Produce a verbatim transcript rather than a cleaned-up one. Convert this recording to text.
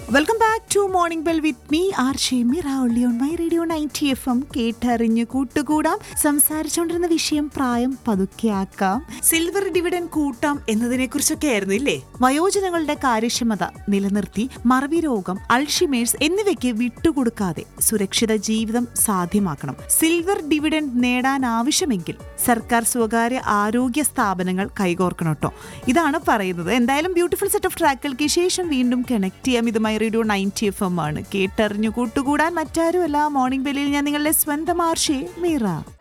Welcome back to morning bell with me R Shemeera only on my radio ninety F M. കേട്ടറിഞ്ഞ് കൂട്ടുകൂടാം. സംസാരിച്ചുകൊണ്ടിരുന്ന വിഷയം പ്രായം പതുക്കെയാക്കാം, silver dividend കൂട്ടാം എന്നതിനെ കുറിച്ചൊക്കെ ആയിരുന്നു ഇല്ലേ. വയോജനങ്ങളുടെ കാര്യക്ഷമത നിലനിർത്തി മറവി രോഗം, അൾഷിമേഴ്സ് എന്നിവയ്ക്ക് വിട്ടുകൊടുക്കാതെ സുരക്ഷിത ജീവിതം സാധ്യമാക്കണം. സിൽവർ ഡിവിഡൻ നേടാൻ ആവശ്യമെങ്കിൽ സർക്കാർ സ്വകാര്യ ആരോഗ്യ സ്ഥാപനങ്ങൾ കൈകോർക്കണം കേട്ടോ. ഇതാണ് പറയുന്നത്. എന്തായാലും ബ്യൂട്ടിഫുൾ സെറ്റ് ഓഫ് ട്രാക്കുകൾക്ക് ശേഷം വീണ്ടും കണക്ട് ചെയ്യാം. ഇതുമായി റേഡിയോ നയൻറ്റി എഫ് എം ആണ്. കേട്ടറിഞ്ഞു കൂട്ടുകൂടാൻ മറ്റാരുമല്ല, മോർണിംഗ് ബെല്ലിൽ ഞാൻ നിങ്ങളുടെ സ്വന്തം ആർഷേ മീറ.